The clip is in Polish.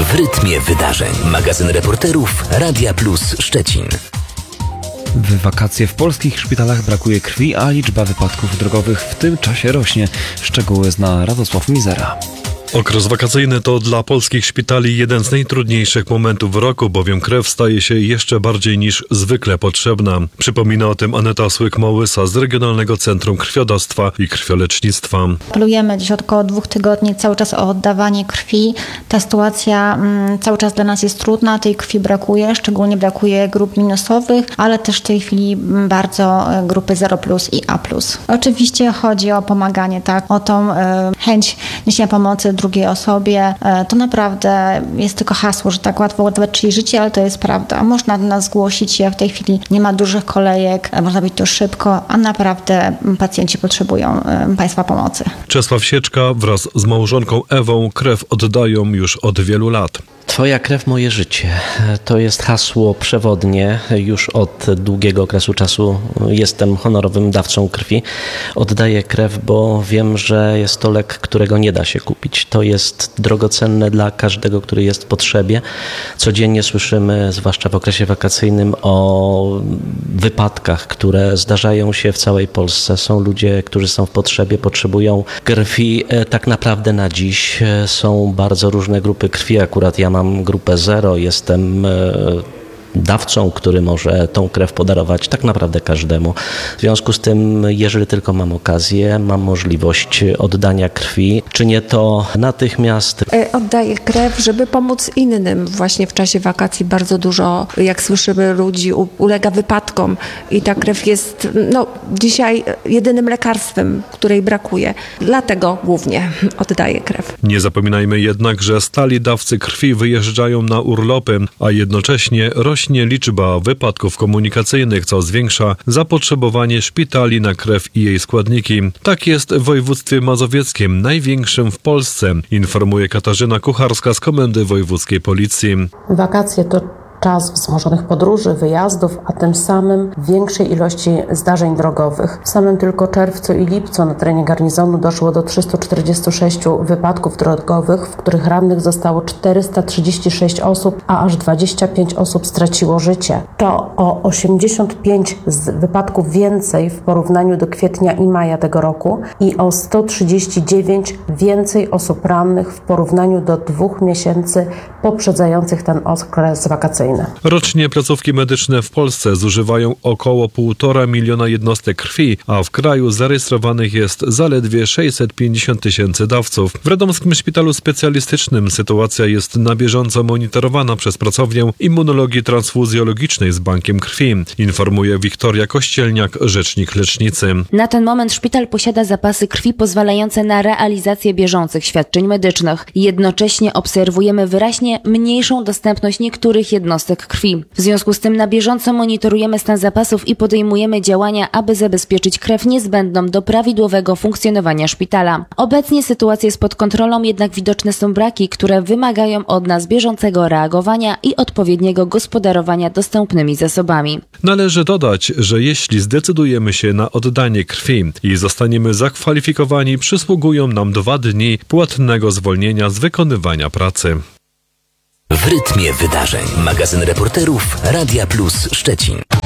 W rytmie wydarzeń. Magazyn reporterów Radia Plus Szczecin. W wakacje w polskich szpitalach brakuje krwi, a liczba wypadków drogowych w tym czasie rośnie. Szczegóły zna Radosław Mizera. Okres wakacyjny to dla polskich szpitali jeden z najtrudniejszych momentów w roku, bowiem krew staje się jeszcze bardziej niż zwykle potrzebna. Przypomina o tym Aneta Słyk-Małysa z Regionalnego Centrum Krwiodawstwa i Krwiolecznictwa. Apelujemy dziś od około 2 tygodni cały czas o oddawanie krwi. Ta sytuacja cały czas dla nas jest trudna, tej krwi brakuje, szczególnie brakuje grup minusowych, ale też w tej chwili bardzo grupy 0+ i A+. Oczywiście chodzi o pomaganie, tak, o tą chęć niesienia pomocy drugiej osobie. To naprawdę jest tylko hasło, że tak łatwo uratować czyjeś życie, ale to jest prawda. Można do nas zgłosić się, w tej chwili nie ma dużych kolejek, można być to szybko, a naprawdę pacjenci potrzebują Państwa pomocy. Czesław Sieczka wraz z małżonką Ewą krew oddają już od wielu lat. Twoja krew, moje życie. To jest hasło przewodnie. Już od długiego okresu czasu jestem honorowym dawcą krwi. Oddaję krew, bo wiem, że jest to lek, którego nie da się kupić. To jest drogocenne dla każdego, który jest w potrzebie. Codziennie słyszymy, zwłaszcza w okresie wakacyjnym, o wypadkach, które zdarzają się w całej Polsce. Są ludzie, którzy są w potrzebie, potrzebują krwi. Tak naprawdę na dziś są bardzo różne grupy krwi. Akurat ja mam grupę 0, jestem dawcą, który może tą krew podarować tak naprawdę każdemu. W związku z tym, jeżeli tylko mam okazję, mam możliwość oddania krwi, czynię to natychmiast. Oddaję krew, żeby pomóc innym. Właśnie w czasie wakacji bardzo dużo, jak słyszymy, ludzi ulega wypadkom i ta krew jest dzisiaj jedynym lekarstwem, której brakuje. Dlatego głównie oddaję krew. Nie zapominajmy jednak, że stali dawcy krwi wyjeżdżają na urlopy, a jednocześnie rośnie liczba wypadków komunikacyjnych, co zwiększa zapotrzebowanie szpitali na krew i jej składniki. Tak jest w województwie mazowieckim, największym w Polsce, informuje Katarzyna Kucharska z Komendy Wojewódzkiej Policji. Wakacje to czas wzmożonych podróży, wyjazdów, a tym samym większej ilości zdarzeń drogowych. W samym tylko czerwcu i lipcu na terenie garnizonu doszło do 346 wypadków drogowych, w których rannych zostało 436 osób, a aż 25 osób straciło życie. To o 85 wypadków więcej w porównaniu do kwietnia i maja tego roku i o 139 więcej osób rannych w porównaniu do 2 miesięcy poprzedzających ten okres wakacyjny. Rocznie placówki medyczne w Polsce zużywają około 1,5 miliona jednostek krwi, a w kraju zarejestrowanych jest zaledwie 650 000 dawców. W Radomskim Szpitalu Specjalistycznym sytuacja jest na bieżąco monitorowana przez pracownię immunologii transfuzjologicznej z Bankiem Krwi, informuje Wiktoria Kościelniak, rzecznik lecznicy. Na ten moment szpital posiada zapasy krwi pozwalające na realizację bieżących świadczeń medycznych. Jednocześnie obserwujemy wyraźnie mniejszą dostępność niektórych jednostek krwi. W związku z tym na bieżąco monitorujemy stan zapasów i podejmujemy działania, aby zabezpieczyć krew niezbędną do prawidłowego funkcjonowania szpitala. Obecnie sytuacja jest pod kontrolą, jednak widoczne są braki, które wymagają od nas bieżącego reagowania i odpowiedniego gospodarowania dostępnymi zasobami. Należy dodać, że jeśli zdecydujemy się na oddanie krwi i zostaniemy zakwalifikowani, przysługują nam 2 dni płatnego zwolnienia z wykonywania pracy. W rytmie wydarzeń. Magazyn reporterów Radia Plus Szczecin.